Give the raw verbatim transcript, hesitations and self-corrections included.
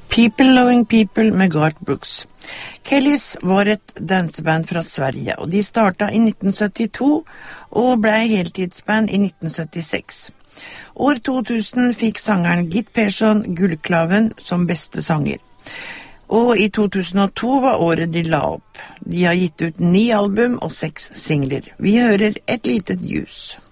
People Loving People med Garth Brooks. Kellys var et danseband fra Sverige, og de startet i nitten syttito og ble heltidsband i nitten syttiseks. År to tusen fikk sangeren Git Persson Gullklaven som beste sanger. Og i to tusen og to var året de la opp. De har gitt ut ni album og seks singler. Vi hører et lite juice.